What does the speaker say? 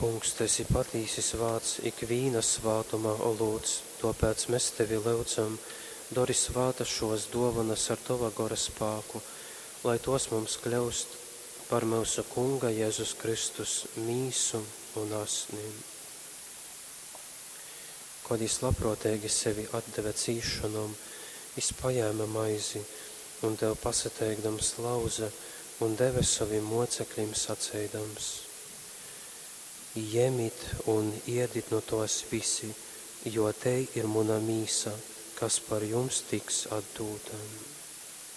Kungs, tu esi patīsis vārds ikvīna svātumā, o lūdz, tāpēc mēs tevi lūdzam, dori svāta šos dovanas ar tova gora spāku, lai tos mums kļūst par mūsu Kunga Jēzus Kristus mīsu un asnim. Kad jis labprātīgi sevi atdeva cīšanom, jis paņēma maizi un tev pasateikdams lauza un deva saviem mocekļiem sacēdams: Jemit un iedit no tos visi, jo te ir mana mīsa, kas par jums tiks atdūta.